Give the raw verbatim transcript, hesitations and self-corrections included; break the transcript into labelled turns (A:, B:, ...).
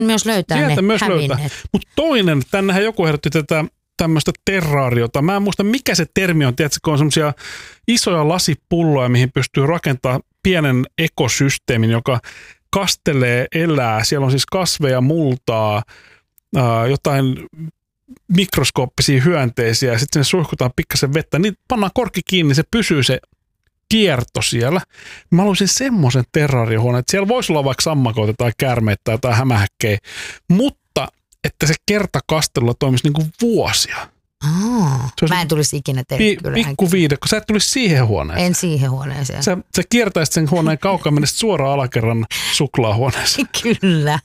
A: myös löytää
B: Sieltä
A: ne
B: myös
A: hävinneet.
B: löytää. Mutta toinen, tännehän joku ehdotti tätä tämmöistä terraariota. Mä en muista, mikä se termi on. Tiedätkö, kun on semmoisia isoja lasipulloja, mihin pystyy rakentamaan pienen ekosysteemin, joka kastelee, elää. Siellä on siis kasveja, multaa, ää, jotain mikroskooppisia hyönteisiä ja sitten sinne suihkutaan pikkasen vettä. Niin pannaan korkki kiinni, niin se pysyy se kierto siellä. Mä haluaisin semmoisen terraarihuoneen, että siellä voisi olla vaikka sammakoita tai käärmeitä tai hämähäkkejä, mutta että se kertakastelulla toimisi niin kuin vuosia.
A: Oh, mä en tulisi ikinä tehdä
B: pi-
A: kyllä.
B: Pikku viidekko. Sä et tulisi siihen huoneeseen.
A: En siihen huoneeseen.
B: Sä, sä kiertäisit sen huoneen kaukaa, menisit suoraan alakerran suklaahuoneeseen.
A: Kyllä.